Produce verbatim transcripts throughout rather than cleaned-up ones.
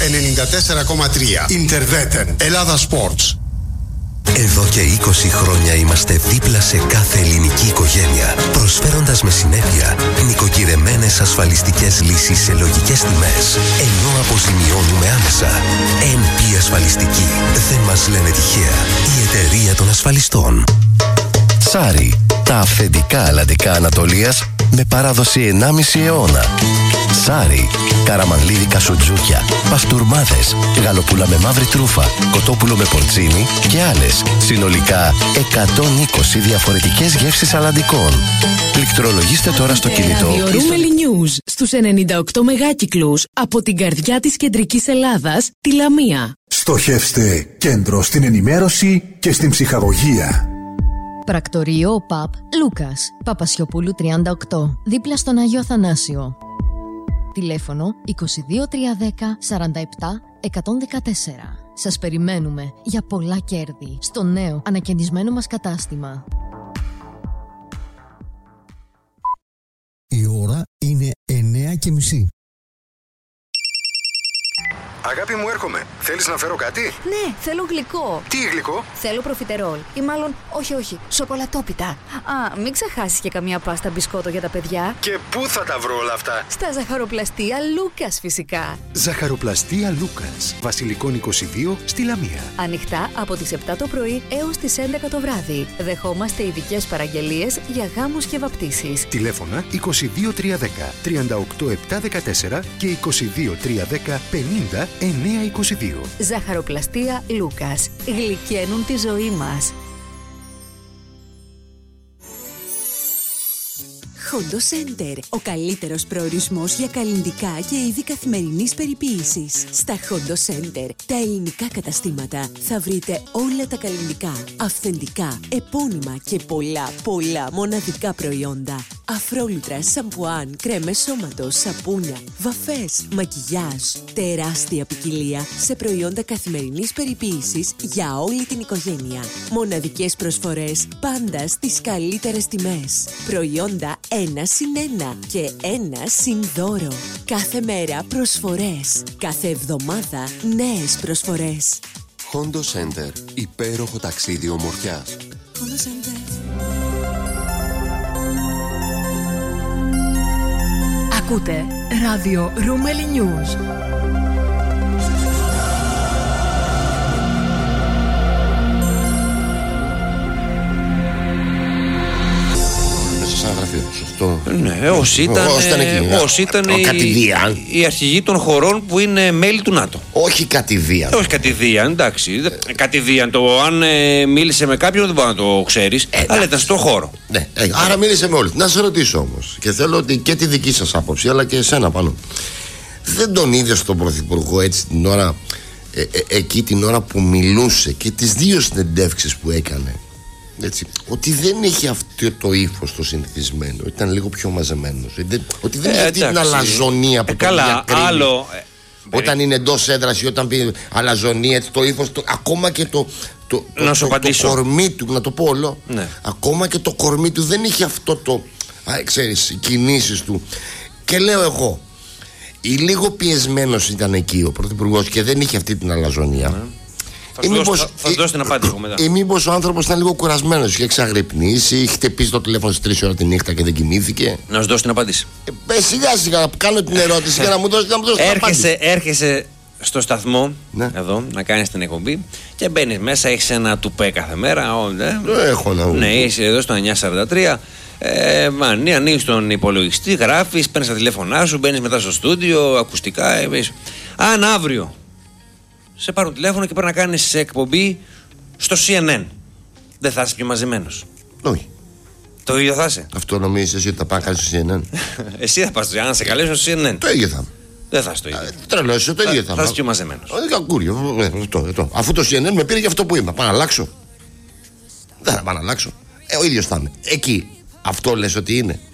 ενενήντα τέσσερα κόμμα τρία. Ιντερβέτεν. Ελλάδα Sports. Εδώ και είκοσι χρόνια είμαστε δίπλα σε κάθε ελληνική οικογένεια, προσφέροντας με συνέπεια νοικοκυρεμένες ασφαλιστικές λύσεις σε λογικές τιμές, ενώ αποζημιώνουμε άμεσα. εν πι Ασφαλιστική. Δεν μας λένε τυχαία. Η εταιρεία των ασφαλιστών. Σάρι. Τα αυθεντικά αλλαντικά Ανατολίας με παράδοση ενάμιση αιώνα. Σάρι. Καραμανλίδικα σουτζούκια, παστούρμάδες, γαλοπούλα με μαύρη τρούφα, κοτόπουλο με πορτσίνι και άλλες. Συνολικά εκατόν είκοσι διαφορετικές γεύσεις αλλαντικών. Πληκτρολογήστε τώρα στο κινητό. Ραδιορούμελη News στους ενενήντα οκτώ μεγάκυκλους από την καρδιά της κεντρικής Ελλάδας, τη Λαμία. Στοχεύστε κέντρο στην ενημέρωση και στην ψυχαγωγία. Πρακτορείο ΟΠΑΠ Λούκας, Παπασιοπούλου τριάντα οκτώ, δίπλα στον Άγιο Αθανάσιο. Τηλέφωνο είκοσι δύο τριακόσια δέκα σαράντα επτά εκατόν δεκατέσσερα. Σας περιμένουμε για πολλά κέρδη στο νέο ανακαινισμένο μας κατάστημα. Η ώρα είναι εννιά και μισή. Αγάπη μου, έρχομαι. Θέλεις να φέρω κάτι? Ναι, θέλω γλυκό. Τι γλυκό? Θέλω προφιτερόλ. Ή μάλλον, όχι, όχι, σοκολατόπιτα. Α, μην ξεχάσεις και καμία πάστα μπισκότο για τα παιδιά. Και πού θα τα βρω όλα αυτά? Στα ζαχαροπλαστεία Λούκας, φυσικά. Ζαχαροπλαστεία Λούκας, Βασιλικών είκοσι δύο, στη Λαμία. Ανοιχτά από τις επτά το πρωί έως τις έντεκα το βράδυ. Δεχόμαστε ειδικές παραγγελίες για γάμους και βαπτίσεις. Τηλέφωνα είκοσι δύο τριακόσια δέκα τριάντα οκτώ επτακόσια δεκατέσσερα και είκοσι δύο τριακόσια δέκα πενήντα εννιακόσια είκοσι δύο. Ζαχαροπλαστεία Λούκας. Γλυκαίνουν τη ζωή μας. Hondo Center. Ο καλύτερος προορισμός για καλλυντικά και είδη καθημερινής περιποίησης. Στα Hondo Center, τα ελληνικά καταστήματα, θα βρείτε όλα τα καλλυντικά, αυθεντικά, επώνυμα και πολλά, πολλά μοναδικά προϊόντα. Αφρόλουτρα, σαμπουάν, κρέμες σώματος, σαπούνια, βαφές, μακιγιάζ. Τεράστια ποικιλία σε προϊόντα καθημερινής περιποίησης για όλη την οικογένεια. Μοναδικές προσφορές πάντα στις καλύτερες τιμές. Προϊόντα ένα συν ένα και ένα συν δώρο. Κάθε μέρα προσφορές. Κάθε εβδομάδα νέες προσφορές. Hondo Center. Υπέροχο ταξίδι ομορφιάς. Hondo Center. Ακούτε ράδιο Ρούμελι News. Σωστό. Ναι, όσοι ήταν, όσοι ήταν οι, οι αρχηγοί των χωρών που είναι μέλη του ΝΑΤΟ. Όχι κατηδίαν. Ε, όχι κατηδίαν, εντάξει. Ε, κατηδίαν το αν ε, μίλησε με κάποιον δεν μπορεί να το ξέρεις, ε, αλλά ήταν στον χώρο. Ναι, ε, άρα μίλησε με όλους. Να σε ρωτήσω όμως, και θέλω ότι και τη δική σας άποψη, αλλά και εσένα πάνω. Δεν τον είδες τον Πρωθυπουργό έτσι την ώρα, ε, ε, εκεί την ώρα που μιλούσε και τις δύο συνεντεύξεις που έκανε? Έτσι, ότι δεν είχε αυτό το ύφος το συνηθισμένο, ήταν λίγο πιο μαζεμένος, ότι δεν είχε ε, την αλαζονία που ε, τον διακρίνει άλλο, ε, όταν ε, είναι εντός έδρας ή όταν πει αλαζονία, έτσι, το ύφος, το, ακόμα και το, το, το, να το, το, το κορμί του, να το πω όλο, ναι. Ακόμα και το κορμί του δεν είχε αυτό το, α, ξέρεις, οι κινήσεις του. Και λέω εγώ, ή λίγο πιεσμένος ήταν εκεί ο Πρωθυπουργός και δεν είχε αυτή την αλαζονία. Ναι. Θα σου δώσω, θα, θα δώσω την απάντηση μετά. Ή μήπως ο άνθρωπος ήταν λίγο κουρασμένος, είχε εξαγρυπνήσει, είχε χτυπήσει το τηλέφωνο στις τρεις ώρα τη νύχτα και δεν κοιμήθηκε. Να σου δώσω την απάντηση. Ε, πες σιγά σιγά, κάνω την ερώτηση για να μου δώσει την απάντηση. Έρχεσαι στο σταθμό, ναι. Εδώ, να κάνεις την εκπομπή και μπαίνεις μέσα, έχεις ένα τουπέ κάθε μέρα. Ό, ναι. Δεν έχω να. Ναι, είσαι εδώ στο εννιά σαράντα τρία. Ε, μανί, ανοίγεις τον υπολογιστή, γράφεις, παίρνεις τα τηλέφωνά σου, μπαίνεις μετά στο στούντιο, ακουστικά. Ε, αν αύριο σε πάρουν τηλέφωνο και πρέπει να κάνεις εκπομπή στο σι εν εν, δεν θα είσαι πιο μαζεμένος? Όχι. Το ίδιο θα είσαι. Αυτό νομίζεις εσύ ότι θα πάει να κάνεις στο σι εν εν? Εσύ θα πας, αν σε καλέσουν στο σι εν εν. Το ίδιο θα είμαι. Δεν θα είσαι το ίδιο. Τρελός, το ίδιο θα είμαι. Θα είσαι πιο μαζεμένος. Όχι, κακούριο. Αφού το σι εν εν με πήρε για αυτό που είμαι, πάω να αλλάξω? Δεν θα πάω να αλλάξω. Ε, ο ίδιος θα είμαι. Εκεί. Αυτό λες ότι είναι?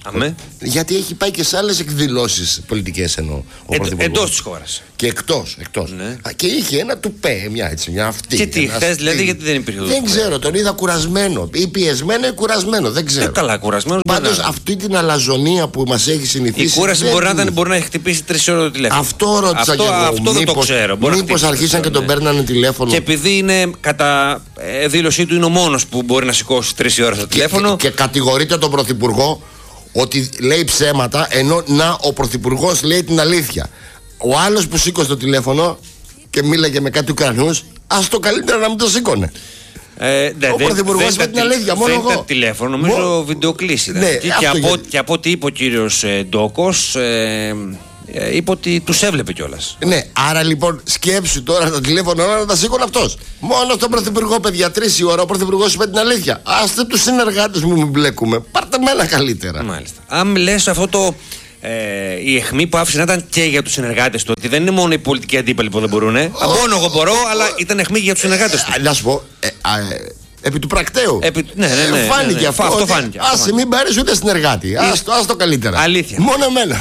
Αμέ. Γιατί έχει πάει και σε άλλες εκδηλώσεις πολιτικές εννοώ. Ε, εντός της χώρας. Και εκτός. εκτός. Ναι. Και είχε ένα τουπέ, μια έτσι, μια αυτή. Και τι, χθες δηλαδή, γιατί δεν υπήρχε Δεν ξέρω, τον είδα κουρασμένο. Ή πιεσμένο ή κουρασμένο, δεν ξέρω. Ε, καλά, κουρασμένο. Πάντως αυτή την αλαζονία που μας έχει συνηθίσει. Η κούραση δεν... μπορεί, να ήταν, μπορεί να έχει χτυπήσει τρεις ώρες το τηλέφωνο. Αυτό ρώτησα αυτό, και εγώ. Αυτό δεν το ξέρω. Μήπως αρχίσαν και τον ναι. παίρνανε τηλέφωνο. Και επειδή είναι κατά ε, δήλωσή του είναι ο μόνος που μπορεί να σηκώσει τρεις ώρες το τηλέφωνο. Και, και κατηγορείται τον Πρωθυπουργό ότι λέει ψέματα, ενώ να ο Πρωθυπουργός λέει την αλήθεια. Ο άλλος που σήκωσε το τηλέφωνο και μίλαγε με κάτι Ουκρανούς, ας το καλύτερα να μην το σήκωνε. Ε, ναι, ο Πρωθυπουργός είπε την αλήθεια, μόνο εγώ. Δεν τηλέφωνο, νομίζω Μο... βιντεοκλήση. Ναι, και, και, από, και από ό,τι είπε ο κύριος ε, Ντόκος, ε, ε, είπε ότι τους έβλεπε κιόλας. Ναι, άρα λοιπόν σκέψου τώρα τα τηλέφωνα όλα να τα σήκωνε αυτός. Μόνο στον Πρωθυπουργό, παιδιά, τρεις η ώρα ο Πρωθυπουργός είπε την αλήθεια. Άστε τους συνεργάτες μου, μην μπλέκουμε. Πάρτε μένα καλύτερα. Μάλιστα. Αν λες αυτό το. Ε, η αιχμή που άφησε να ήταν και για τους συνεργάτες του. Ότι δεν είναι μόνο οι πολιτικοί αντίπαλοι που δεν μπορούν. Μόνο εγώ μπορώ, αλλά ήταν αιχμή για τους συνεργάτες του. Να σου πω. Ε, α, ε, επί του πρακτέου. Επί, ναι, ναι, ναι, φάνηκε ναι, ναι, αυτό. αυτό ότι, φάνηκε. Άσε, μην πάρεις ούτε συνεργάτη. Ας το, ας το καλύτερα. Αλήθεια. Μόνο εμένα.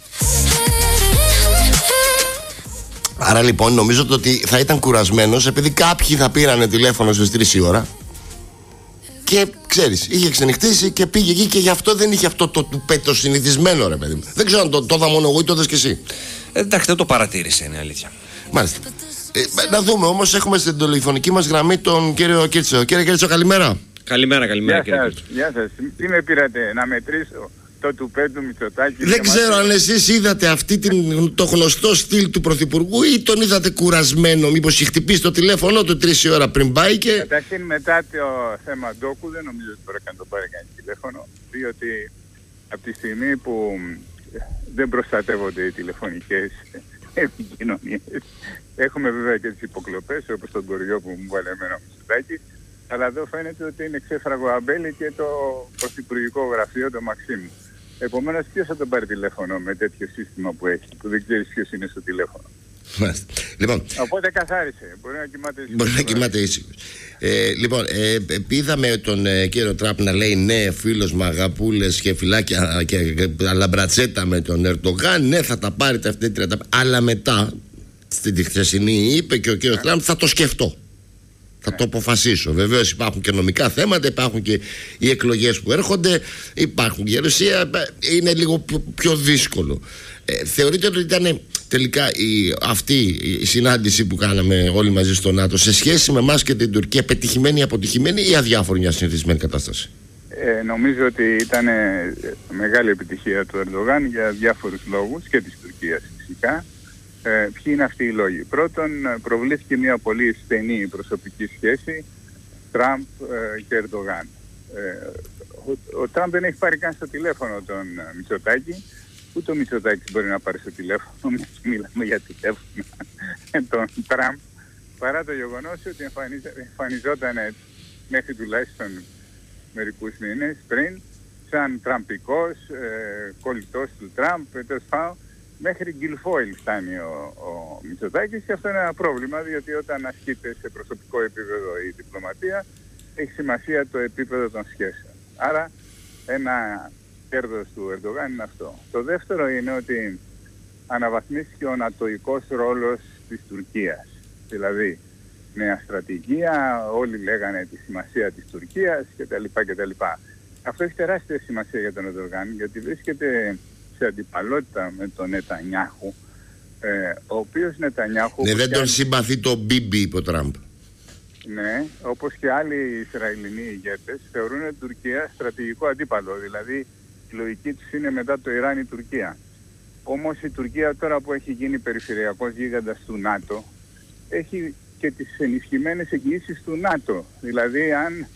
Άρα λοιπόν νομίζω ότι θα ήταν κουρασμένος επειδή κάποιοι θα πήρανε τηλέφωνο στις τρεις η ώρα. Και ξέρεις, είχε ξενυχτήσει και πήγε εκεί και γι' αυτό δεν είχε αυτό το τουπέ το συνηθισμένο, ρε παιδί μου. Δεν ξέρω αν το, το είδα μόνο εγώ ή το είδες και εσύ. Ε, εντάξει, δεν το παρατήρησε, είναι αλήθεια. Μάλιστα. Ε, να δούμε όμως, έχουμε στην τηλεφωνική μας γραμμή τον κύριο Κίρτσο. Κύριε Κίρτσο, καλημέρα. Καλημέρα, καλημέρα. Γεια σας, γεια σας. Τι με πήρατε να μετρήσω το τουπέ του Μητσοτάκη? Δεν ξέρω αν εσείς είδατε αυτή την, το γνωστό στυλ του Πρωθυπουργού ή τον είδατε κουρασμένο. Μήπως είχε χτυπήσει το τηλέφωνο του τρεις η ώρα πριν πάει και. Καταρχήν, μετά το θέμα Ντόκου δεν νομίζω ότι μπορεί να το πάρει κανείς τηλέφωνο, διότι από τη στιγμή που δεν προστατεύονται οι τηλεφωνικές επικοινωνίες, έχουμε βέβαια και τις υποκλοπές όπως τον κοριό που μου βάλε εμένα ο Μητσοτάκης, αλλά εδώ φαίνεται ότι είναι ξέφραγο αμπέλι και το πρωθυπουργικό γραφείο, το Μαξίμου. Επομένως, ποιος θα τον πάρει τηλέφωνο με τέτοιο σύστημα που έχει, που δεν ξέρεις ποιος είναι στο τηλέφωνο. Λοιπόν, οπότε καθάρισε. Μπορεί να κοιμάται ήσυχος. Μπορεί να κοιμάται ήσυχος. Ε, λοιπόν, ε, είδαμε τον ε, κύριο Τραμπ να λέει ναι, φίλος με αγαπούλες και φυλάκια και, και, και λαμπρατσέτα με τον Ερντογάν. Ναι, θα τα πάρει τα αυτή τριάντα. Αλλά μετά, στην χθεσινή, είπε και ο κύριος Τραμπ, θα το σκεφτώ. Θα το αποφασίσω. Βεβαίως υπάρχουν και νομικά θέματα, υπάρχουν και οι εκλογές που έρχονται, υπάρχουν η Ρωσία, είναι λίγο πιο, πιο δύσκολο. Ε, θεωρείτε ότι ήταν τελικά η, αυτή η συνάντηση που κάναμε όλοι μαζί στο ΝΑΤΟ σε σχέση με εμάς και την Τουρκία πετυχημένη ή αποτυχημένη ή αδιάφορη μια συνηθισμένη κατάσταση? Ε, νομίζω ότι ήταν μεγάλη επιτυχία του Ερντογάν για διάφορους λόγους και της Τουρκίας φυσικά. Ε, ποιοι είναι αυτοί οι λόγοι? Πρώτον, προβλήθηκε μια πολύ στενή προσωπική σχέση Τραμπ ε, και Ερντογάν. Ε, ο, ο Τραμπ δεν έχει πάρει καν στο τηλέφωνο τον Μητσοτάκη, ούτε ο Μητσοτάκης μπορεί να πάρει στο τηλέφωνο, μιλάμε για τηλέφωνο, τον Τραμπ, παρά το γεγονός ότι εμφανιζόταν μέχρι τουλάχιστον μερικούς μήνες πριν σαν τραμπικός, ε, κολλητός του Τραμπ, τέλος πάντων. Μέχρι Γκιλφόιλ φτάνει ο, ο Μητσοτάκης και αυτό είναι ένα πρόβλημα, διότι όταν ασκείται σε προσωπικό επίπεδο η διπλωματία έχει σημασία το επίπεδο των σχέσεων. Άρα ένα κέρδος του Ερντογάν είναι αυτό. Το δεύτερο είναι ότι αναβαθμίστηκε ο νατοϊκός ρόλος της Τουρκίας. Δηλαδή νέα στρατηγία, όλοι λέγανε τη σημασία της Τουρκίας κτλ. κτλ. Αυτό έχει τεράστια σημασία για τον Ερντογάν, γιατί βρίσκεται σε αντιπαλότητα με τον Νετανιάχου, ε, ο οποίος Νετανιάχου... Ναι, δεν τον συμπαθεί το Μπίμπι, είπε ο Τραμπ. Ναι, όπως και άλλοι Ισραηλινοί ηγέτες θεωρούν την Τουρκία στρατηγικό αντίπαλο, δηλαδή η λογική τους είναι μετά το Ιράν η Τουρκία. Όμως η Τουρκία τώρα που έχει γίνει περιφερειακός γίγαντας του ΝΑΤΟ έχει και τις ενισχυμένες εγγυήσεις του ΝΑΤΟ. Δηλαδή αν,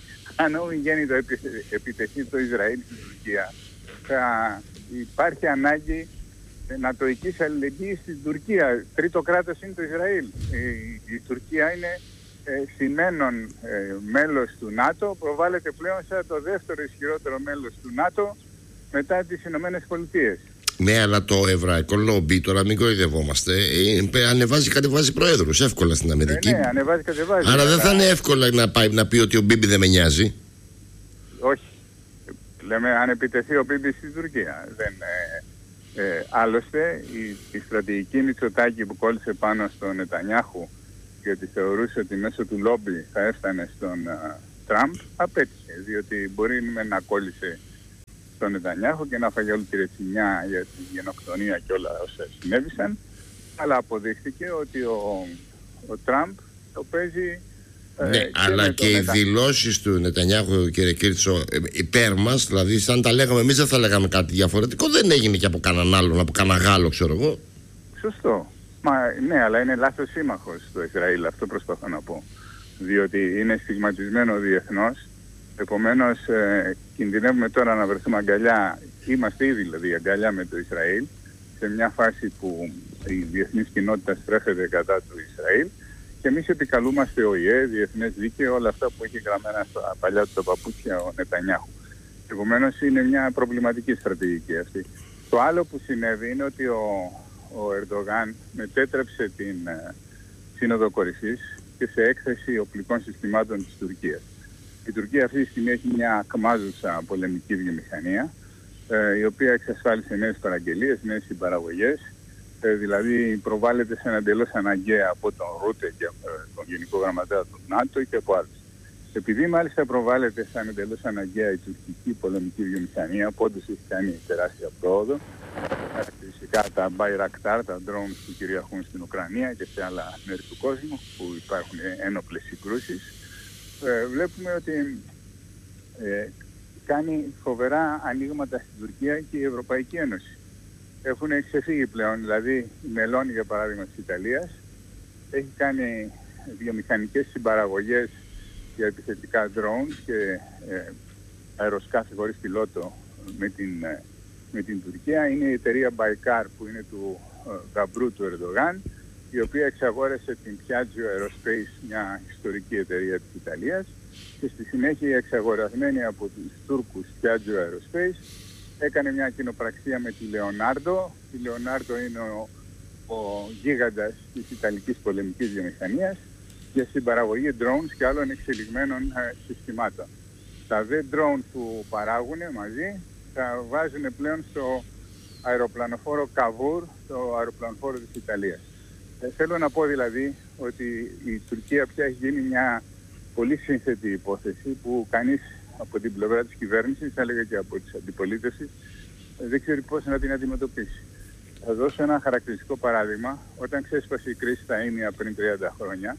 αν ο γέννητο επιτεθεί το Ισραήλ στην Τουρκία, θα υπάρχει ανάγκη νατοικής αλληλεγγύης στην Τουρκία. Τρίτο κράτος είναι το Ισραήλ. Η, η Τουρκία είναι ε, σημαίνον ε, μέλος του ΝΑΤΟ, προβάλλεται πλέον σαν το δεύτερο ισχυρότερο μέλος του ΝΑΤΟ μετά τις Ηνωμένες Πολιτείες. Ναι, αλλά το εβραϊκό λόμπι, τώρα μην κοροϊδευόμαστε, ε, ανεβάζει κατεβάζει προέδρους εύκολα στην Αμερική. Ε, ναι, ανεβάζει κατεβάζει. Άρα δεν θα είναι εύκολα να πάει να πει ότι ο Μπίμπι δεν με νοιάζει. Όχι. λέμε αν επιτεθεί ο Μπίμπι στην Τουρκία. Δεν, ε, ε, άλλωστε η, η στρατηγική Μητσοτάκη που κόλλησε πάνω στον Νετανιάχου, γιατί θεωρούσε ότι μέσω του λόμπι θα έφτανε στον uh, Τραμπ, απέτυχε. Διότι μπορεί να κόλλησε στον Νετανιάχου και να φάγει όλη τη ρετσινιά για την γενοκτονία και όλα όσα συνέβησαν, αλλά αποδείχθηκε ότι ο, ο Τραμπ το παίζει. Ναι, ε, αλλά και, και οι μετα... δηλώσεις του Νετανιάχου, κύριε Κίρτσο, υπέρ μας, δηλαδή σαν τα λέγαμε εμείς δεν θα λέγαμε κάτι διαφορετικό, δεν έγινε και από κανέναν άλλον, από κανένα Γάλλο, ξέρω εγώ. Σωστό. Μα, ναι, αλλά είναι λάθος σύμμαχος το Ισραήλ, αυτό προσπαθώ να πω. Διότι είναι στιγματισμένο διεθνώς, επομένως ε, κινδυνεύουμε τώρα να βρεθούμε αγκαλιά, είμαστε ήδη δηλαδή αγκαλιά με το Ισραήλ, σε μια φάση που η διεθνής κοινότητα στρέφεται κατά του Ισραήλ. Και εμείς επικαλούμαστε ο ΙΕ, διεθνές δίκαιο, όλα αυτά που έχει γραμμένα στα παλιά του τα παπούτσια ο Νετανιάχου. Επομένως είναι μια προβληματική στρατηγική αυτή. Το άλλο που συνέβη είναι ότι ο, ο Ερντογάν μετέτρεψε την ε, Σύνοδο Κορυφής και σε έκθεση οπλικών συστημάτων της Τουρκίας. Η Τουρκία αυτή τη στιγμή έχει μια κμάζουσα πολεμική βιομηχανία, ε, η οποία εξασφάλισε νέες παραγγελίες, νέες συμπαραγωγές. Ε, δηλαδή προβάλλεται σε ένα εντελώς αναγκαία από τον Ρούτε και ε, τον Γενικό Γραμματέα του ΝΑΤΟ και από άλλους. Επειδή μάλιστα προβάλλεται σαν εντελώς αναγκαία η τουρκική πολεμική βιομηχανία, που όντως έχει κάνει τεράστια πρόοδο, φυσικά τα Bayraktar, τα drones που κυριαρχούν στην Ουκρανία και σε άλλα μέρη του κόσμου που υπάρχουν ένοπλες συγκρούσεις, ε, βλέπουμε ότι ε, κάνει φοβερά ανοίγματα στην Τουρκία και η Ευρωπαϊκή Ένωση. Έχουν ξεφύγει πλέον, δηλαδή η Μελώνη για παράδειγμα της Ιταλίας έχει κάνει βιομηχανικές συμπαραγωγές για επιθετικά drones και ε, αεροσκάφη χωρίς πιλότο με την, ε, με την Τουρκία. Είναι η εταιρεία Baykar που είναι του ε, γαμπρού του Ερντογάν, η οποία εξαγόρεσε την Piaggio Aerospace, μια ιστορική εταιρεία της Ιταλίας, και στη συνέχεια εξαγορασμένη από τους Τούρκους Piaggio Aerospace έκανε μια κοινοπραξία με τη Leonardo. Η Leonardo είναι ο, ο γίγαντας της Ιταλικής πολεμικής βιομηχανίας για συμπαραγωγή drones και άλλων εξελιγμένων ε, συστημάτων. Τα δε drones που παράγουν μαζί τα βάζουν πλέον στο αεροπλανοφόρο Cavour, το αεροπλανοφόρο της Ιταλίας. Ε, θέλω να πω δηλαδή ότι η Τουρκία πια έχει γίνει μια πολύ σύνθετη υπόθεση που κανείς από την πλευρά της κυβέρνησης, θα έλεγα και από τις αντιπολίτευσεις, δεν ξέρει πώς να την αντιμετωπίσει. Θα δώσω ένα χαρακτηριστικό παράδειγμα. Όταν ξέσπασε η κρίση στα Ήμια πριν τριάντα χρόνια,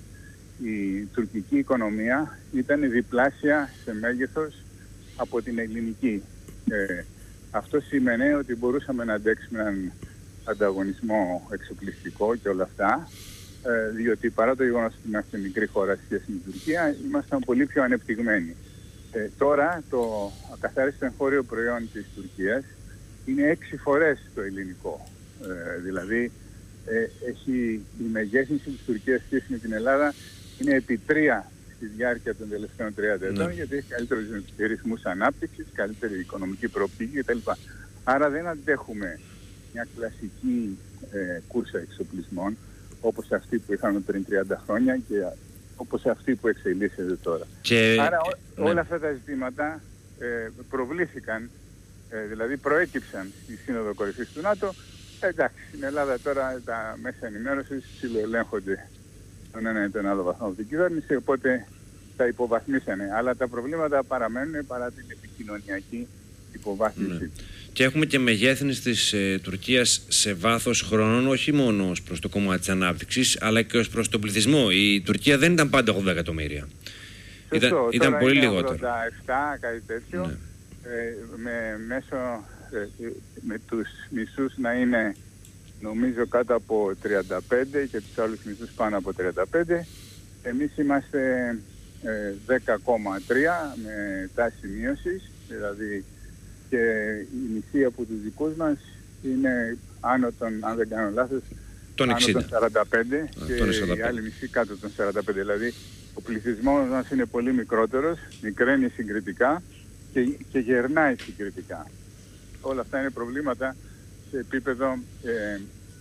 η τουρκική οικονομία ήταν διπλάσια σε μέγεθος από την ελληνική. Ε, αυτό σημαίνει ότι μπορούσαμε να αντέξουμε έναν ανταγωνισμό εξοπλιστικό και όλα αυτά, ε, διότι παρά το γεγονός ότι είμαστε μικρή χώρα σχέση με την Τουρκία, ήμασταν πολύ πιο ανεπτυγμένοι. Ε, τώρα το ακαθάριστο εγχώριο προϊόν της Τουρκίας είναι έξι φορές το ελληνικό. Ε, δηλαδή ε, έχει η μεγέθυνση της Τουρκίας σχέση με την Ελλάδα είναι επί τρία στη διάρκεια των τελευταίων τριάντα ετών, ναι. Γιατί έχει καλύτερους ρυθμούς ανάπτυξης, καλύτερη οικονομική προοπτική κτλ. Άρα δεν αντέχουμε μια κλασική ε, κούρσα εξοπλισμών όπως αυτή που είχαμε πριν τριάντα χρόνια και όπως αυτή που εξελίσσεται τώρα. Και... Άρα ό, ναι. όλα αυτά τα ζητήματα ε, προβλήθηκαν, ε, δηλαδή προέκυψαν στη Σύνοδο Κορυφής του ΝΑΤΟ. Ε, εντάξει, στην Ελλάδα τώρα τα μέσα ενημέρωσης ψιλοελέγχονται τον ένα ή τον άλλο βαθμό από την κυβέρνηση, οπότε τα υποβαθμίσανε. Αλλά τα προβλήματα παραμένουν παρά την επικοινωνιακή υποβάθμιση. Ναι. Και έχουμε και μεγέθυνση της ε, Τουρκίας σε βάθος χρόνων, όχι μόνο ως προς το κομμάτι της ανάπτυξης, αλλά και ως προς τον πληθυσμό. Η Τουρκία δεν ήταν πάντα ογδόντα εκατομμύρια. Ήταν, ήταν πολύ λιγότερο. ογδόντα επτά, κάτι τέτοιο, ναι. ε, με, μέσω, ε, με τους μισούς να είναι νομίζω κάτω από τριάντα πέντε και τους άλλους μισούς πάνω από τριάντα πέντε. Εμείς είμαστε ε, δέκα κόμμα τρία με τάση μείωσης, δηλαδή και η μισή από τους δικούς μας είναι άνω των, αν δεν κάνω λάθος, άνω των σαράντα πέντε Α, και σαράντα πέντε. Η άλλη μισή κάτω των σαράντα πέντε. Δηλαδή ο πληθυσμός μας είναι πολύ μικρότερος, μικραίνει συγκριτικά και, και γερνάει συγκριτικά. Όλα αυτά είναι προβλήματα σε επίπεδο ε, ε,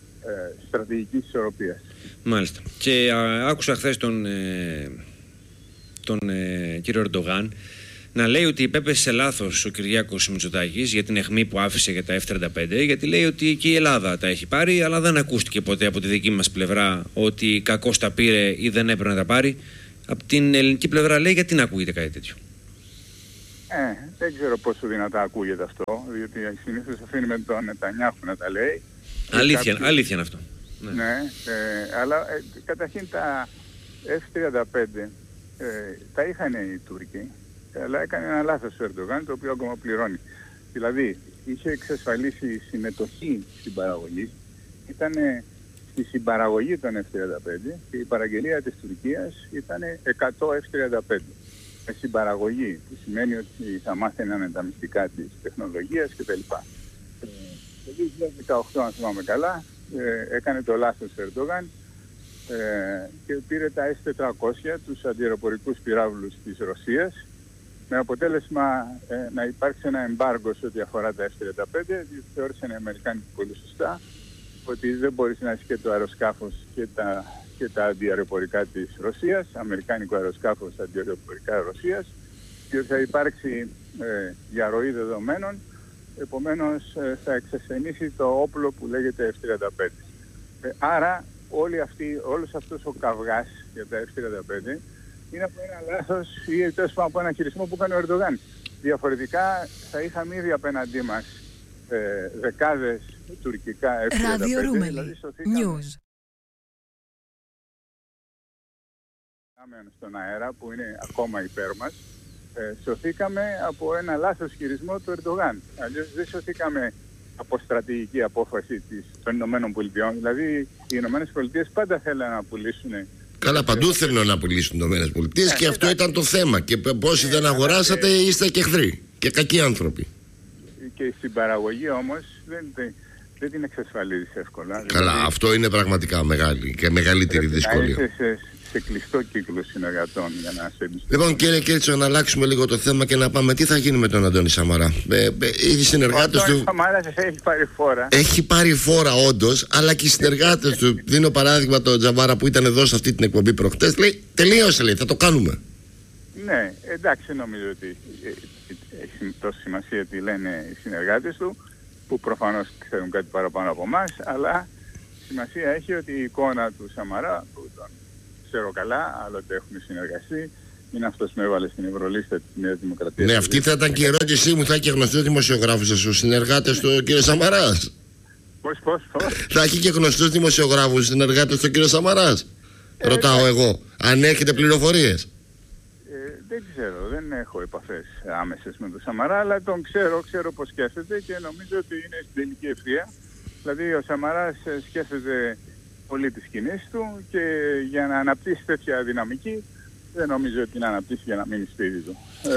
στρατηγικής ισορροπίας. Μάλιστα. Και α, άκουσα χθες τον, ε, τον ε, κύριο Ερντογάν να λέει ότι υπέπεσε σε λάθος ο Κυριάκος Μητσοτάκης για την αιχμή που άφησε για τα εφ τριάντα πέντε, γιατί λέει ότι και η Ελλάδα τα έχει πάρει, αλλά δεν ακούστηκε ποτέ από τη δική μας πλευρά ότι κακώς τα πήρε ή δεν έπρεπε να τα πάρει. Από την ελληνική πλευρά λέει, γιατί να ακούγεται κάτι τέτοιο? Ε, δεν ξέρω πόσο δυνατά ακούγεται αυτό, διότι συνήθως αφήνει με τον Νετανιάχου να τα λέει. Αλήθεια, κάποιοι... αλήθεια είναι αυτό. Ναι, ναι ε, αλλά ε, καταρχήν τα εφ τριάντα πέντε ε, τα είχαν οι Τούρκοι, αλλά έκανε ένα λάθος ο Ερντογάν, το οποίο ακόμα πληρώνει. Δηλαδή, είχε εξασφαλίσει συμμετοχή στην παραγωγή, ήταν στη συμπαραγωγή των εφ τριάντα πέντε και η παραγγελία της Τουρκίας ήταν εκατό εφ τριάντα πέντε. Με συμπαραγωγή, που σημαίνει ότι θα μάθαιναν τα μυστικά της τεχνολογίας κτλ. Ε, το δύο χιλιάδες δεκαοκτώ, αν θυμάμαι καλά, ε, έκανε το λάθος ο Ερντογάν ε, και πήρε τα ες τετρακόσια, τους αντιεροπορικούς πυράβλους της Ρωσίας, με αποτέλεσμα ε, να υπάρξει ένα εμπάργκο σε ό,τι αφορά τα εφ τριάντα πέντε, διότι θεώρησαν οι Αμερικάνοι πολύ σωστά ότι δεν μπορείς να έχει και το αεροσκάφος και τα, και τα αντιαεροπορικά της Ρωσίας, αμερικάνικο αεροσκάφος αντιαεροπορικά Ρωσίας, και θα υπάρξει ε, διαρροή δεδομένων, επομένως ε, θα εξασθενήσει το όπλο που λέγεται εφ τριάντα πέντε. Ε, άρα όλοι αυτοί, όλος αυτός ο καυγάς για τα εφ τριάντα πέντε είναι από ένα λάθος ή τέλος πάντων από ένα χειρισμό που έκανε ο Ερντογάν. Διαφορετικά θα είχαμε ήδη απέναντί μας ε, δεκάδες τουρκικά εφ τριάντα πέντε. Ράδιο Ρούμελη, δηλαδή News. Στον αέρα που είναι ακόμα υπέρ μας, ε, σωθήκαμε από ένα λάθος χειρισμό του Ερντογάν. Αλλιώς δεν σωθήκαμε από στρατηγική απόφαση της, των Ηνωμένων Πολιτειών. Δηλαδή οι Ηνωμένες Πολιτείες πάντα θέλουν να πουλήσουν. Καλά, παντού θέλουν να πουλήσουν οι Ηνωμένες Πολιτείες, και αυτό ήταν το θέμα. Και πόσοι δεν αγοράσατε είστε και εχθροί και κακοί άνθρωποι. Και η συμπαραγωγή όμως δεν, δεν την εξασφαλίζει εύκολα. Καλά, δηλαδή, αυτό είναι πραγματικά μεγάλη και μεγαλύτερη δυσκολία. Να είσαι σε, σε κλειστό κύκλο συνεργατών για να σε εμπιστευτούν. Λοιπόν, κύριε Κέρτσο, να αλλάξουμε λίγο το θέμα και να πάμε τι θα γίνει με τον Αντώνη Σαμαρά. Ε, ε, οι συνεργάτες του. Ο Σαμαράς έχει πάρει φόρα. Έχει πάρει φόρα, όντως, αλλά και οι συνεργάτες του. Δίνω παράδειγμα τον Τζαβάρα που ήταν εδώ σε αυτή την εκπομπή προχτές. Λέει, τελείωσε, λέει, θα το κάνουμε. Ναι, εντάξει, νομίζω ότι έχει τόση σημασία τι λένε οι συνεργάτες του, που προφανώς ξέρουν κάτι παραπάνω από εμάς, αλλά σημασία έχει ότι η εικόνα του Σαμαρά, που τον ξέρω καλά, άλλοτε έχουμε συνεργαστεί, είναι αυτός που έβαλε στην Ευρωλίστα της Νέας Δημοκρατίας. Ναι, αυτή θα ήταν και η ερώτησή μου. Θα έχει γνωστούς δημοσιογράφους στους συνεργάτες του κ. Σαμαράς? Πώς, πώς, πώς. Θα έχει και γνωστούς δημοσιογράφους συνεργάτες του κ. Σαμαράς? Ε, Ρωτάω ε, εγώ, αν έχετε πληροφορίες. Ε, δεν ξέρω, δεν έχω επαφές άμεσες με τον Σαμαρά, αλλά τον ξέρω, ξέρω πώς σκέφτεται και νομίζω ότι είναι στην τελική ευθεία. Δηλαδή ο Σαμαράς σκέφτεται πολύ τις κινήσεις του και για να αναπτύσσει τέτοια δυναμική δεν νομίζω ότι είναι αναπτύσσει για να μείνει σπίτι του.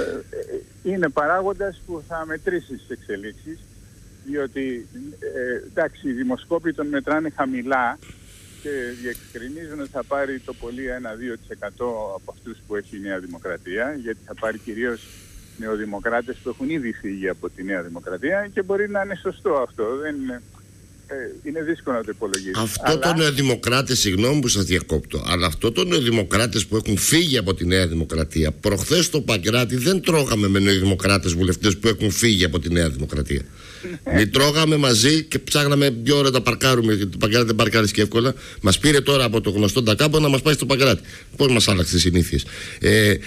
Ε, είναι παράγοντας που θα μετρήσει τις εξελίξεις, διότι ε, εντάξει, οι δημοσκόποι τον μετράνε χαμηλά και διευκρινίζουν ότι θα πάρει το πολύ ένα με δύο τοις εκατό από αυτούς που έχει η Νέα Δημοκρατία, γιατί θα πάρει κυρίως νεοδημοκράτες που έχουν ήδη φύγει από τη Νέα Δημοκρατία και μπορεί να είναι σωστό αυτό. Δεν είναι, ε, είναι δύσκολο να το υπολογίσει. Αυτό αλλά... το νεοδημοκράτες, συγγνώμη που σας διακόπτω, αλλά αυτό το νεοδημοκράτες που έχουν φύγει από τη Νέα Δημοκρατία, προχθές στο Παγκράτη δεν τρώγαμε με νεοδημοκράτες βουλευτές που έχουν φύγει από τη Νέα Δημοκρατία. Μην τρώγαμε μαζί και ψάχναμε δύο ώρες να παρκάρουμε, γιατί το Παγκράτη δεν παρκάρεις και εύκολα. Μας πήρε τώρα από το γνωστό Ντακάμπο να μας πάει στο Παγκράτη. Πώς μας άλλαξε τις συνήθειες. Ε, ε,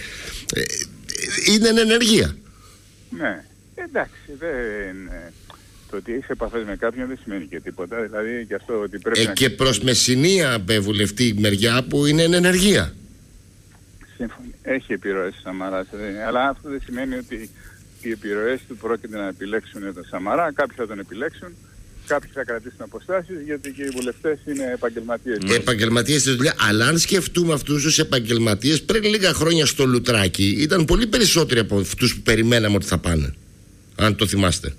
είναι ενεργεία. Ναι, εντάξει, δεν... Το ότι έχει επαφές με κάποιον δεν σημαίνει και τίποτα. Δηλαδή και αυτό ότι πρέπει ε, να... Και προς μεσηνία βουλευτή μεριά που είναι εν ενεργεία. Σύμφωνα. Έχει επιρροές ο Σαμαράς, αλλά αυτό δεν σημαίνει ότι οι επιρροές του πρόκειται να επιλέξουν τον Σαμαρά. Κάποιοι θα τον επιλέξουν, κάποιοι θα κρατήσουν αποστάσεις, γιατί και οι βουλευτές είναι επαγγελματίες. Επαγγελματίες στη δουλειά. Αλλά αν σκεφτούμε αυτούς τους επαγγελματίες, πριν λίγα χρόνια στο Λουτράκι ήταν πολύ περισσότεροι από αυτούς που περιμέναμε ότι θα πάνε. Αν το θυμάστε.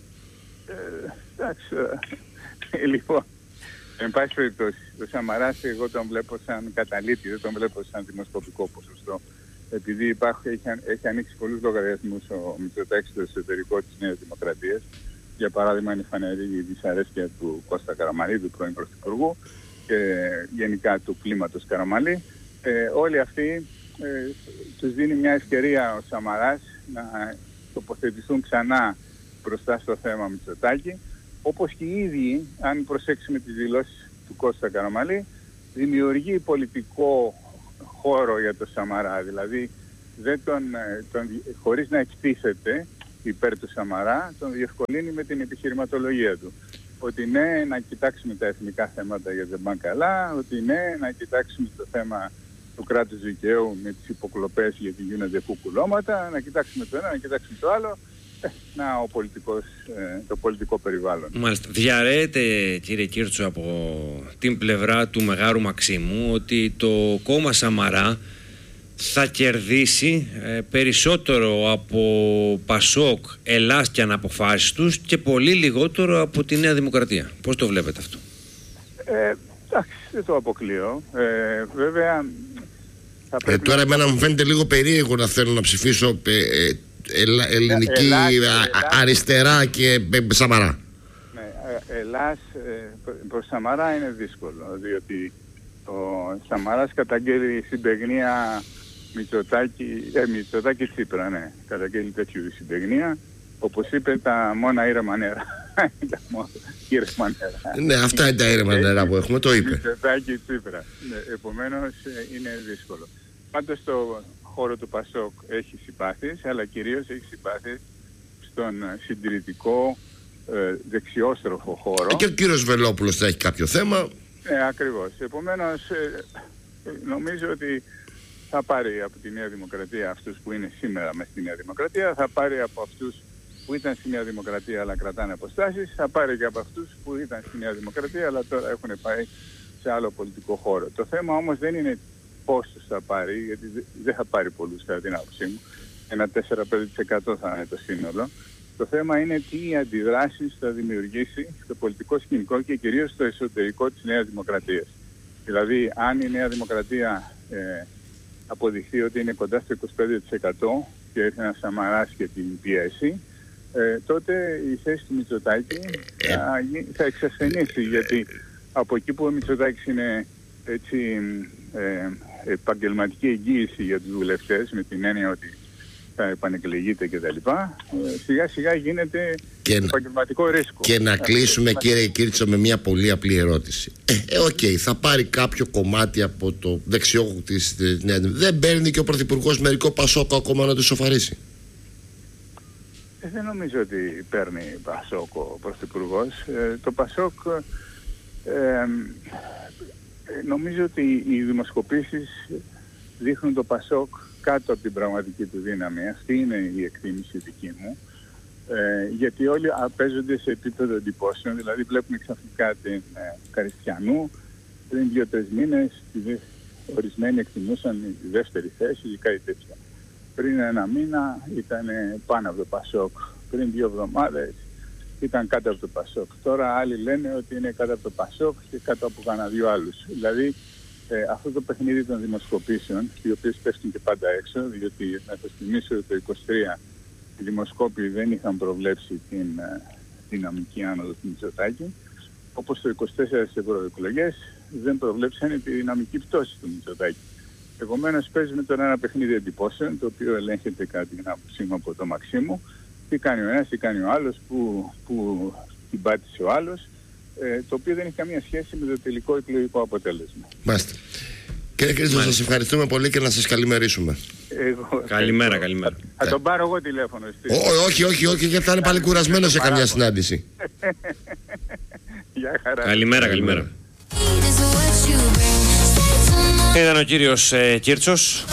Εντάξει, ε, λοιπόν, εν πάση περιπτώσει, ο Σαμαράς εγώ τον βλέπω σαν καταλήτη, δεν τον βλέπω σαν δημοσκοπικό ποσοστό. Επειδή υπάρχει, έχει, έχει ανοίξει πολλούς λογαριασμούς ο Μητσοτάκης στο εσωτερικό της Νέας Δημοκρατίας. Για παράδειγμα, είναι φανερή η δυσαρέσκεια του Κώστα Καραμανλή, του πρώην Πρωθυπουργού, και γενικά του κλίματος Καραμανλή. Ε, όλοι αυτοί ε, τους δίνει μια ευκαιρία ο Σαμαράς να τοποθετηθούν ξανά μπροστά στο θέμα Μητσοτάκη, όπως και οι ίδιοι, αν προσέξουμε τις δηλώσεις του Κώστα Καραμανλή, δημιουργεί πολιτικό χώρο για τον Σαμαρά, δηλαδή δεν τον, τον, χωρίς να εκτίθεται υπέρ του Σαμαρά, τον διευκολύνει με την επιχειρηματολογία του. Ότι ναι, να κοιτάξουμε τα εθνικά θέματα γιατί δεν πάνε καλά, ότι ναι, να κοιτάξουμε το θέμα του κράτους δικαίου με τις υποκλοπές γιατί γίνονται κουκουλώματα, να κοιτάξουμε το ένα, να κοιτάξουμε το άλλο. Ε, να ο πολιτικός, ε, το πολιτικό περιβάλλον. Μάλιστα. Διαρρέεται, κύριε Κίρτσο, από την πλευρά του Μεγάρου Μαξίμου ότι το κόμμα Σαμαρά θα κερδίσει ε, περισσότερο από Πασόκ, Ελλάς και αναποφάσεις τους και πολύ λιγότερο από τη Νέα Δημοκρατία. Πώς το βλέπετε αυτό? Ε, εντάξει, δεν το αποκλείω. Ε, βέβαια... Θα ε, τώρα να... εμένα μου φαίνεται λίγο περίεργο να θέλω να ψηφίσω ε, ε, ελα, ελληνική Ελλάς, α, Ελλάς, αριστερά και ε, Σαμαρά. Ναι, ε, Ελλάς ε, προς Σαμαρά είναι δύσκολο, διότι ο Σαμαράς καταγγέλει συμπαιγνία Μητσοτάκη, ε, Μητσοτάκη Τσίπρα, ναι, καταγγέλει τέτοιου συμπαιγνία. Όπως είπε, τα μόνα ήρεμα νερά. τα μόνα ήρεμα νερά. Ναι, αυτά είναι τα ήρεμα νερά που έχουμε, το είπε. Μητσοτάκη Τσίπρα. Ναι, επομένως είναι δύσκολο. Πάντως στο χώρο του Πασόκ έχει συμπάθειες, αλλά κυρίως έχει συμπάθειες στον συντηρητικό ε, δεξιόστροφο χώρο. Ε, και ο κύριος Βελόπουλος θα έχει κάποιο θέμα. Ναι, ακριβώς. Επομένως ε, νομίζω ότι θα πάρει από τη Νέα Δημοκρατία αυτούς που είναι σήμερα μες στη Νέα Δημοκρατία, θα πάρει από αυτούς που ήταν στη Νέα Δημοκρατία αλλά κρατάνε αποστάσεις, θα πάρει και από αυτούς που ήταν στη Νέα Δημοκρατία αλλά τώρα έχουν πάει σε άλλο πολιτικό χώρο. Το θέμα όμως δεν είναι πόσους θα πάρει, γιατί δεν θα πάρει πολλούς κατά την άποψή μου. Ένα τέσσερα με πέντε τοις εκατό θα είναι το σύνολο. Το θέμα είναι τι αντιδράσεις θα δημιουργήσει στο πολιτικό σκηνικό και κυρίως στο εσωτερικό της Νέας Δημοκρατίας. Δηλαδή, αν η Νέα Δημοκρατία ε, αποδειχθεί ότι είναι κοντά στο είκοσι πέντε τοις εκατό και έρθει ένα Σαμαράς και την πιέσει, ε, τότε η θέση του Μητσοτάκη θα, θα εξασθενήσει, γιατί από εκεί που ο Μητσοτάκης είναι έτσι ε, επαγγελματική εγγύηση για τους βουλευτές, με την έννοια ότι θα επανεκλεγείτε κτλ. Σιγά σιγά γίνεται και επαγγελματικό ρίσκο. Και να κλείσουμε, κύριε Κίρτσο, με μια πολύ απλή ερώτηση. Ε, οκ, okay, θα πάρει κάποιο κομμάτι από το δεξιό της Νέας. Δεν παίρνει και ο Πρωθυπουργός μερικό Πασόκο ακόμα να του σοφαρίσει? Ε, δεν νομίζω ότι παίρνει Πασόκο ο Πρωθυπουργός. Ε, το Πασόκ... Ε, νομίζω ότι οι δημοσκοπήσεις δείχνουν το Πασόκ κάτω από την πραγματική του δύναμη. Αυτή είναι η εκτίμηση δική μου. Ε, γιατί όλοι παίζονται σε επίπεδο εντυπώσεων. Δηλαδή βλέπουμε ξαφνικά την ε, Καριστιανού πριν δύο-τρεις μήνες, ορισμένοι εκτιμούσαν τη δεύτερη θέση ή κάτι τέτοια. Πριν ένα μήνα ήταν πάνω από το Πασόκ. Πριν δύο εβδομάδες ήταν κάτω από το Πασόκ. Τώρα άλλοι λένε ότι είναι κάτω από το Πασόκ και κάτω από κανένα δύο άλλους. Δηλαδή ε, αυτό το παιχνίδι των δημοσκοπήσεων, οι οποίες πέφτουν και πάντα έξω, διότι να το θυμίσω ότι το είκοσι τρία οι δημοσκόποι δεν είχαν προβλέψει την ε, δυναμική άνοδο του Μητσοτάκη, όπως το είκοσι τέσσερα στις ευρωεκλογές δεν προβλέψαν τη δυναμική πτώση του Μητσοτάκη. Επομένως παίζουμε τώρα ένα παιχνίδι εντυπώσεων, το οποίο ελέγχεται κατά την άποψή μου από το Μαξίμου. Τι κάνει ο ένας, τι κάνει ο άλλος, που, που την πάτησε ο άλλος, ε, το οποίο δεν έχει καμία σχέση με το τελικό εκλογικό αποτέλεσμα. Μάλιστα. Κύριε Κρίτσο, σας ευχαριστούμε πολύ και να σας καλημερίσουμε. Εγώ, καλημέρα, καλημέρα. Θα, θα τον πάρω εγώ τηλέφωνο. Ό, όχι, όχι, όχι, γιατί θα είναι πάλι κουρασμένος σε καμιά συνάντηση. Γεια χαρά. Καλημέρα, καλημέρα. Ήταν ο κύριος ε, Κίρτσος.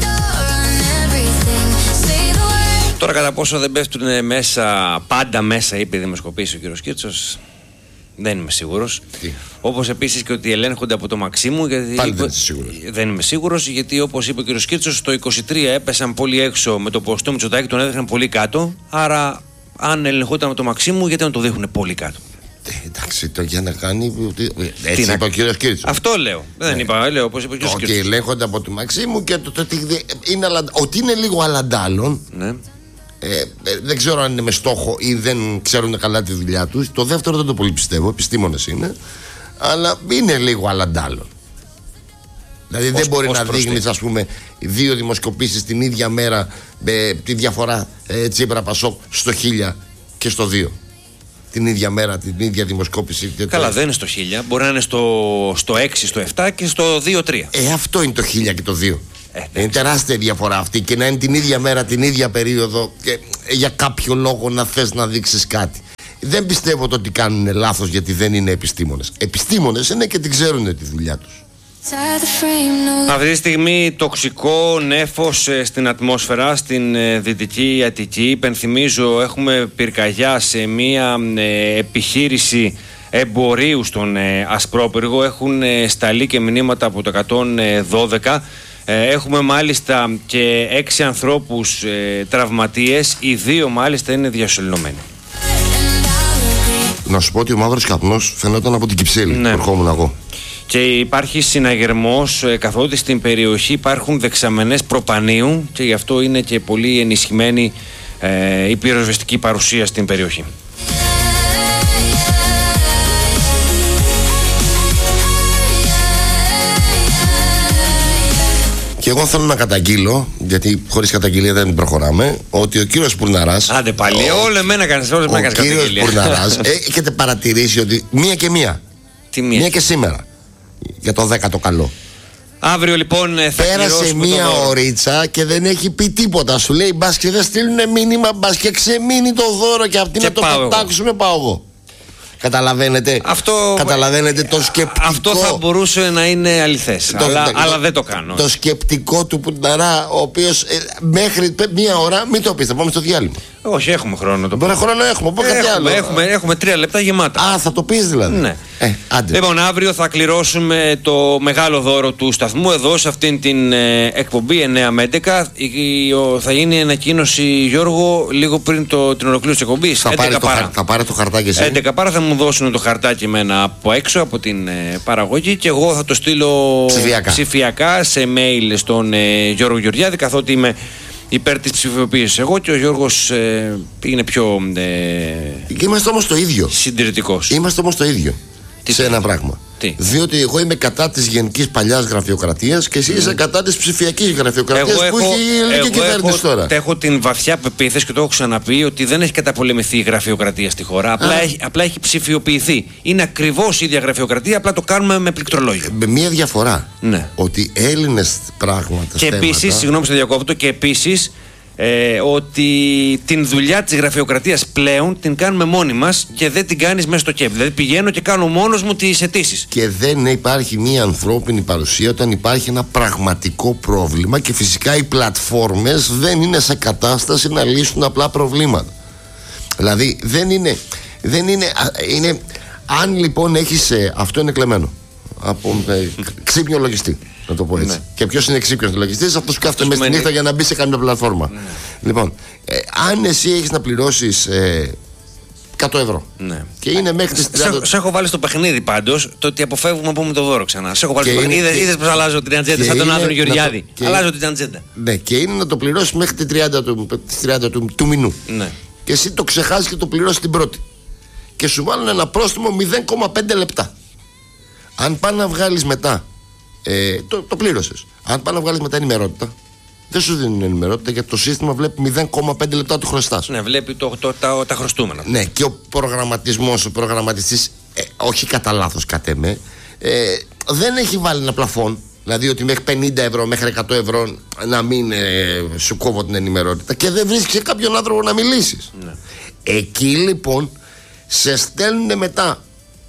Τώρα κατά πόσο δεν πέφτουν μέσα, πάντα μέσα, είπε η δημοσκοπήση ο κύριος Κίρτσος, δεν είμαι σίγουρος. Όπως επίσης και ότι ελέγχονται από το Μαξίμου, γιατί πάλι δεν, σίγουρος. δεν είμαι σίγουρος, γιατί όπως είπε ο κύριος Κίρτσος, το είκοσι τρία έπεσαν πολύ έξω με το ποσοστό Μητσοτάκη, τον έδειχναν πολύ κάτω. Άρα αν ελεγχόταν από το Μαξίμου, γιατί να το δείχνουν πολύ κάτω? Ε, εντάξει, το για να κάνει. Έτσι είπε ο κύριος Κίρτσος. Αυτό λέω. Δεν ναι. είπα, λέω όπως είπε ο κύριος Κίρτσος. Ότι ελέγχονται από το Μαξίμου και το, το, το, είναι, ότι είναι λίγο αλαντάλλον. Ναι. Ε, ε, δεν ξέρω αν είναι με στόχο ή δεν ξέρουν καλά τη δουλειά τους. Το δεύτερο δεν το πολύ πιστεύω, επιστήμονες είναι. Αλλά είναι λίγο αλαντάλλον. Δηλαδή ως, δεν μπορεί ως να δείχνεις, ας πούμε, δύο δημοσκοπήσεις την ίδια μέρα με τη διαφορά ε, Τσίπρα Πασόκ στο χίλια και στο δύο. Την ίδια μέρα, την ίδια δημοσκόπηση. Καλά, το... δεν είναι στο χίλια. Μπορεί να είναι στο, στο έξι, στο επτά και στο δύο τρία. Ε, αυτό είναι το χίλια και το δύο. Ε, είναι τεράστια διαφορά αυτή και να είναι την ίδια μέρα, την ίδια περίοδο και ε, για κάποιο λόγο να θες να δείξεις κάτι. Δεν πιστεύω το ότι κάνουν λάθος γιατί δεν είναι επιστήμονες. Επιστήμονες είναι και την ξέρουν τη δουλειά τους. Αυτή τη στιγμή τοξικό νέφος στην ατμόσφαιρα στην ε, Δυτική Αττική. Υπενθυμίζω, έχουμε πυρκαγιά σε μια ε, επιχείρηση εμπορίου στον ε, Ασπρόπυργο. Έχουν ε, σταλεί και μηνύματα από το εκατόν δώδεκα. Ε, έχουμε μάλιστα και έξι ανθρώπους ε, τραυματίες. Οι δύο μάλιστα είναι διασωληνωμένοι. Να σου πω ότι ο μαύρος καπνός φαινόταν από την Κυψέλη, ναι. Ερχόμουν εγώ. Και υπάρχει συναγερμός ε, καθότι στην περιοχή υπάρχουν δεξαμενές προπανίου και γι' αυτό είναι και πολύ ενισχυμένη ε, η πυροσβεστική παρουσία στην περιοχή. Και εγώ θέλω να καταγγείλω, γιατί χωρίς καταγγελία δεν προχωράμε, ότι ο κύριος Πουρναράς. Άντε πάλι, ο... όλο εμένα κάνεις, όλο εμένα κάνεις καταγγελία. Ο κύριος Πουρναράς, έχετε παρατηρήσει ότι μία και μία. Τι μία? Μία και σήμερα. Για το δέκατο καλό. Αύριο λοιπόν θα πέρασε μία ωρίτσα και δεν έχει πει τίποτα. Σου λέει μπας και δεν στείλουν μήνυμα, μπας και ξεμείνει το δώρο και αυτοί να το πετάξουμε, πάω εγώ. Καταλαβαίνετε, αυτό, καταλαβαίνετε το σκεπτικό. Αυτό θα μπορούσε να είναι αληθές, το, αλλά, το, αλλά δεν το κάνω. Το σκεπτικό του Πουρναρά, ο οποίος ε, μέχρι μία ώρα, μην το πεις, θα πάμε στο διάλειμμα. Όχι, έχουμε χρόνο. Το Μπορεί χρόνο έχουμε, πω κάτι άλλο. Έχουμε, έχουμε τρία λεπτά γεμάτα. Α, θα το πεις δηλαδή. Ναι. Ε, άντε. Λοιπόν, αύριο θα κληρώσουμε το μεγάλο δώρο του σταθμού εδώ σε αυτήν την ε, εκπομπή εννιά με έντεκα. Η, η, ο, θα γίνει ανακοίνωση, Γιώργο, λίγο πριν το, την ολοκλήρωση της εκπομπής. Θα, πάρει το, θα πάρει το χαρτάκι εσύ. έντεκα παρά θα μου δώσουν το χαρτάκι εμένα από έξω από την ε, παραγωγή και εγώ θα το στείλω ψηφιακά, ψηφιακά σε mail στον ε, Γιώργο Γεωργιάδη, καθότι είμαι υπέρ της ψηφιοποίησης εγώ και ο Γιώργος ε, είναι πιο ε, είμαστε όμως το ίδιο συντηρητικός. Είμαστε όμως το ίδιο. Τι σε ένα πράγμα. Τι? Διότι εγώ είμαι κατά της γενικής παλιάς γραφειοκρατίας και εσύ mm. είσαι κατά της ψηφιακής γραφειοκρατίας που έχω, έχει η ελληνική κυβέρνηση τώρα. Έχω την βαθιά πεποίθηση και το έχω ξαναπεί ότι δεν έχει καταπολεμηθεί η γραφειοκρατία στη χώρα. Απλά έχει, απλά έχει ψηφιοποιηθεί. Είναι ακριβώς η ίδια γραφειοκρατία, απλά το κάνουμε με πληκτρολόγιο. Με μία διαφορά. Ναι. Ότι Έλληνες πράγματα. Και επίσης, συγγνώμη στο διακόπτω, και επίσης. Ε, ότι την δουλειά της γραφειοκρατίας πλέον την κάνουμε μόνοι μας και δεν την κάνεις μέσα στο κέπ. Δηλαδή πηγαίνω και κάνω μόνος μου τις αιτήσεις. Και δεν υπάρχει μια ανθρώπινη παρουσία όταν υπάρχει ένα πραγματικό πρόβλημα και φυσικά οι πλατφόρμες δεν είναι σε κατάσταση να λύσουν απλά προβλήματα. Δηλαδή δεν είναι, δεν είναι, είναι αν λοιπόν έχεις, αυτό είναι κλεμμένο από ε, ξύπνιο λογιστή. Να το πω έτσι. Ναι. Και ποιος είναι ξύπνιος λογιστής? Αυτός που κάθεται μέσα στη νύχτα για να μπει σε κάποια πλατφόρμα. Ναι. Λοιπόν, ε, αν εσύ έχεις να πληρώσεις ε, εκατό ευρώ. Ναι. Και είναι μέχρι τις τριάντα. Σε έχω βάλει στο παιχνίδι πάντως το ότι αποφεύγουμε να πούμε το δώρο ξανά. Σε έχω βάλει στο παιχνίδι. Είδες, είδες πως αλλάζω την ατζέντα. Σαν τον Άδωνη Γεωργιάδη. Αλλάζω την ατζέντα. Ναι, και είναι να το πληρώσεις μέχρι τις τριάντα του, τριάντα του, του μηνού. Ναι. Και εσύ το ξεχάσεις και το πληρώσεις την πρώτη. Και σου βάλουν ένα πρόστιμο μηδέν κόμμα πέντε λεπτά. Αν πάνε να βγάλεις μετά. Ε, το, το πλήρωσες. Αν πάνε να βγάλεις μετά ενημερότητα, δεν σου δίνουν ενημερότητα γιατί το σύστημα βλέπει μηδέν κόμμα πέντε λεπτά του χρωστάς. Ναι, βλέπει το, το, τα, τα χρωστούμενα. Ναι, και ο προγραμματισμός, ο προγραμματιστής, ε, όχι κατά λάθος κατ' εμέ, ε, δεν έχει βάλει ένα πλαφόν. Δηλαδή ότι μέχρι πενήντα ευρώ, μέχρι εκατό ευρώ να μην ε, σου κόβω την ενημερότητα και δεν βρίσκεις κάποιον άνθρωπο να μιλήσεις. Ναι. Εκεί λοιπόν σε στέλνουν μετά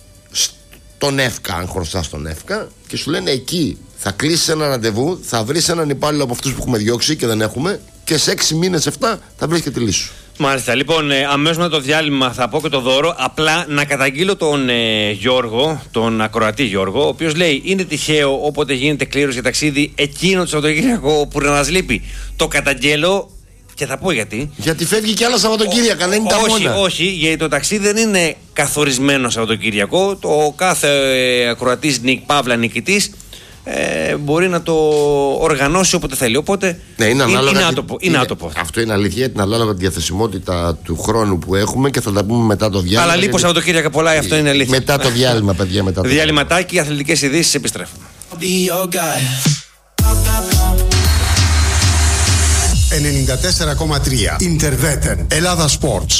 τον ΕΦΚΑ, αν χρωστάς τον ΕΦΚΑ, και σου λένε εκεί θα κλείσεις ένα ραντεβού, θα βρεις έναν υπάλληλο από αυτούς που έχουμε διώξει και δεν έχουμε, και σε έξι μήνες, εφτά θα βρεις και τη λύση σου. Μάλιστα, λοιπόν, ε, αμέσως μετά το διάλειμμα θα πω και το δώρο. Απλά να καταγγείλω τον ε, Γιώργο, τον ακροατή Γιώργο, ο οποίος λέει: είναι τυχαίο όποτε γίνεται κλήρωση για ταξίδι εκείνο το Σαββατοκύριακο που να μας λείπει. Το καταγγέλω. Και θα πω γιατί. Γιατί φεύγει και άλλα Σαββατοκύριακα, δεν είναι τα όχι, μόνα. Όχι, γιατί το ταξίδι δεν είναι καθορισμένο Σαββατοκύριακο. Το κάθε ε, ακροατής νικ, παύλα νικητής ε, μπορεί να το οργανώσει όποτε θέλει. Οπότε ναι, είναι, είναι, είναι, τη, άτοπο, είναι, είναι άτοπο. Αυτό είναι αλήθεια, είναι ανάλογα τη διαθεσιμότητα του χρόνου που έχουμε και θα τα πούμε μετά το διάλειμμα. Αλλά λείπω Σαββατοκύριακα πολλά, αυτό είναι αλήθεια. Μετά το διάλειμμα, παιδιά. Μετά το διαλυματάκι, αθλητικές ειδήσεις, επιστρέφουμε. ενενήντα τέσσερα κόμμα τρία Interveten Ελλάδα Sports.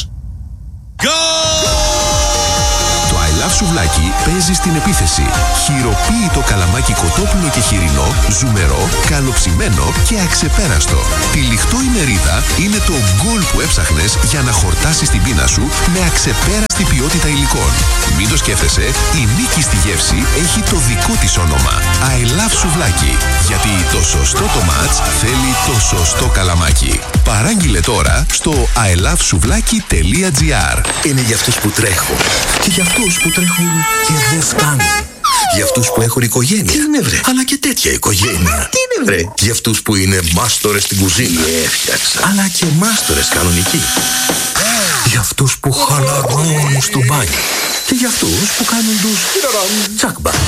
Το I Love Σουβλάκι παίζει στην επίθεση. Χειροποίητο καλαμάκι κοτόπουλο και χοιρινό, ζουμερό, καλοψημένο και αξεπέραστο. Τυλιχτό η μερίδα είναι το γκολ που έψαχνες για να χορτάσεις την πείνα σου με αξεπέραστη ποιότητα υλικών. Μην το σκέφτεσαι, η νίκη στη γεύση έχει το δικό της όνομα. I Love Σουβλάκι. Γιατί το σωστό το μάτς θέλει το σωστό καλαμάκι. Παράγγειλε τώρα στο άι λαβ σουβλάκι τελεία τζι άρ. Είναι για αυτούς που τρέχουν και για αυτούς που τρέχουν και δεν φτάνουν. Για αυτούς που έχουν οικογένεια. Τι είναι βρε? Αλλά και τέτοια οικογένεια. Τι είναι βρε? Για αυτούς που είναι μάστορες στην κουζίνα. Έφτιαξα. Αλλά και μάστορες κανονικοί. Για αυτούς που χαλαρώνουν στο μπάνιο. Και για αυτούς που κάνουν τους τσακμπα.